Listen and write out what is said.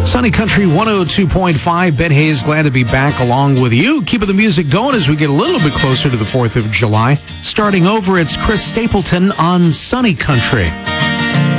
Sunny Country 102.5. Ben Hayes, glad to be back along with you. Keeping the music going as we get a little bit closer to the 4th of July. Starting over, it's Chris Stapleton on Sunny Country.